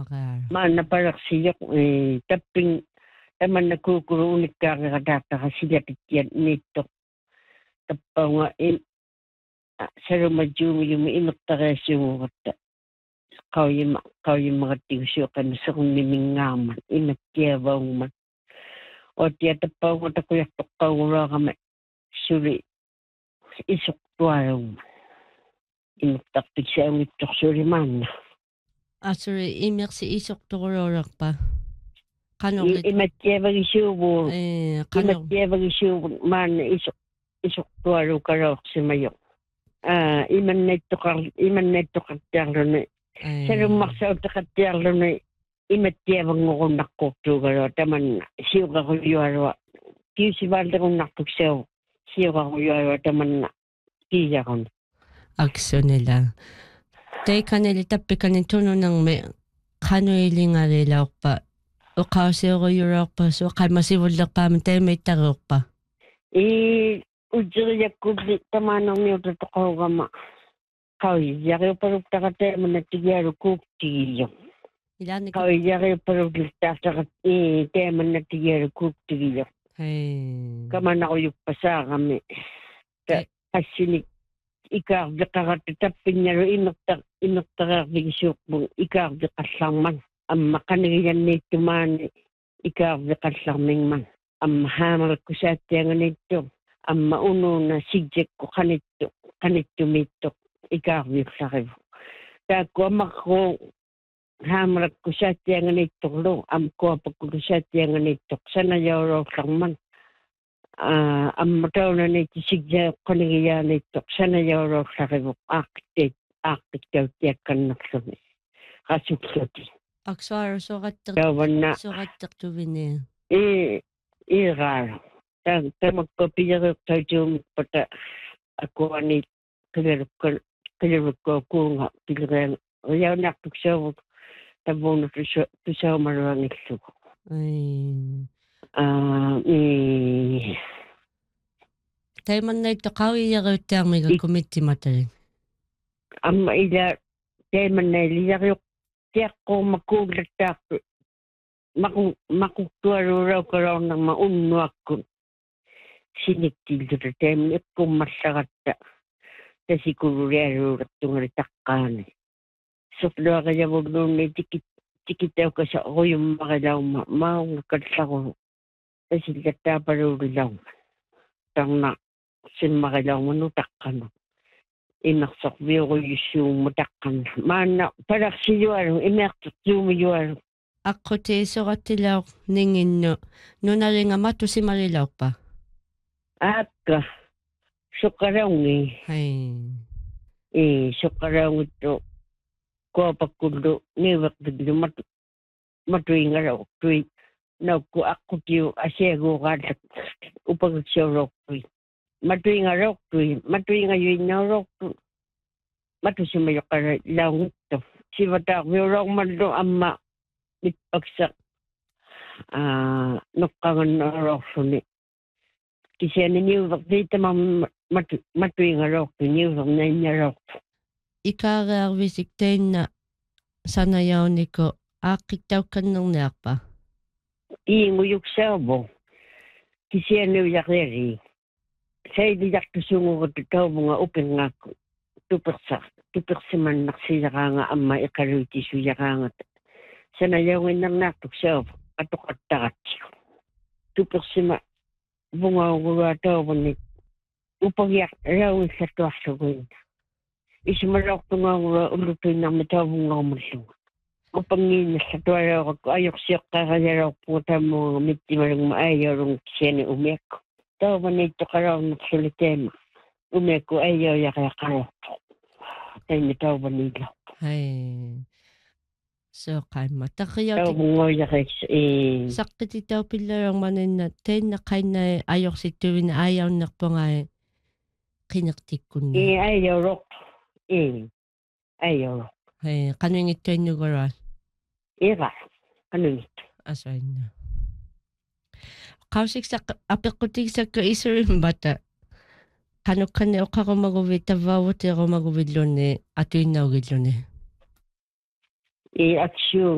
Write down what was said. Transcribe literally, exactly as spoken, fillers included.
makar. Mana parak siyak eh taping taman nakukuro unik ka kadata kasi yatiyan nito. Tapang nga in sa rumajumi yung inoktares yung kata. Kau yung kau yung mga tiusyo kan sa kung nimingaman inakyabaw man. O tiya tapang nga takuyak tukaw nga kami suri isok tuwarong man. Inoktaktik siya ang itok suri man. Ah, sorry, imek si isok tukurorak pa. I imatyebag isubo. Eh, kano? Imatyebag isubo man isok isok tuwaro karok si mayo. Ah, iman neto ka iman neto ka tiyarlo na. Sa rumaksa o takatiyarlo na imatyebag mo kung nakukto karo. Taman siyo ka ko yuarwa. Tiyo si balda kong nakuksaw. Siyo ka ko yuarwa. Taman na tiya ko. Akso nila. Tay kanili tapi kanin tuno ng may kano iling arilaw pa. O kasi ako yurok pa. So kay masibulak pa. Tay may tarok pa. Eh, ujiriyak ko di tamanong niyo totoo ka ma. Kawai yari parang takatay mo na tigaro kuktiyo. Kawai yari parang takatay eh tema na tigaro kuktiyo. Kaman ako yung pasa kami. Kasi ikaw kakatapin niya rin inoktak inoktak bigisok mo ikaw kasangman ang makaniyan nito man ikaw kasangming man ang hamal ko sa tiyang nito ang mauno na subject ko kanito kanito mito ikaw sakit tako mako hamal ko sa tiyang nito lo am ko pag ko sa tiyang nito sana yoro man. Ah, ang mataw na nito sigya kaniya nito sana yoro sa kibuk akit akit kaw tiyak kan naksumi kasuksoti aksar so katak na so katak to bine eh irar tag tamagpapiyag tayo yung pata ako ani kaya kaya ko kung pilgan yaw naktuksaw tabong na tusaw marang ito ay ah eh tay man na ito kawi yaw tiyang may committee matay ang maila tay man na liyak yung tiyak ko makulat ako maku makutuaro raw ko raw ng maunwak ko siniktil dito tay man ito masakat kasi kururero ratong ritakan so kaya kaya wag nung may tikit tikitaw ka sa ako yung makalaw maong nakatsa ko kasi kataparo lang tang na sin makalaw manutak ka no inaksakbiyo ko yung matakan mana parak siyo arong inaksak yung yuwar ako te so katilaw ningin no no na rin nga mato si Marilaw pa at ka so karang eh ay eh so karang ito ko pagkundo niwak biglo matu matuwing araw tuwing na ko ako tiyo asego kada upag siya rock tuwing matuwing araw tuwing matuwing ayun na rock matu si mayo kara lang ito si bata ko yung man do amma ipagsak ah nukangan na rock suni kasi ano niwak dito matu matuwing araw niwak na niya rock ikarar visikten na sana yaw ni ko akitaw ka nung nakpa iinguyok sa bo kasi ano yakleri sa idiyak tusungo ko tutaw mga upin nga ko tupaksa tupaksa man naksiya ka nga ama ikaruti suya ka nga sana yaw nga nang natuk sa bo atok atakat tupaksa ma bunga ko ataw bo ni upang yak raw sa tuwa sa ko ismarok ko nga ulutoy na matawang nga masyong. Upangin sa tuwara ko, ayok siya kakaya raw puta mo miti marang maayaw rong siya ni umek. Tawa man ito ka raw nagsulitema. Umek ko ayaw ya kaya kaya. Tayo na tawa nila. ay so kay matakayaw tawa mo ya kaya eh. Sakit itaw pilarang manin na ten na kay na ayok si tuwin na ayaw na po nga kinaktik ko na. Eh ayaw rok. Eh, ayaw. Ay, kanong ito yung nugaran? Ira, kanong ito. Asay na. Kausik sa, apikutik sa kaisa rin bata. Kano kani o kako magubit, tawawat ako magubit lo ni, ato yung naugit lo ni. Eh, aksyon.